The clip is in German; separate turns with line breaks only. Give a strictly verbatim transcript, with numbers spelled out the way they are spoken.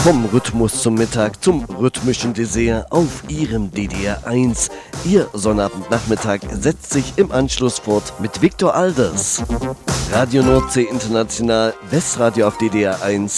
Vom Rhythmus zum Mittag zum rhythmischen Dessert auf Ihrem D D R eins. Ihr Sonnabendnachmittag setzt sich im Anschluss fort mit Viktor Alders. Radio Nordsee International, Westradio auf D D R eins.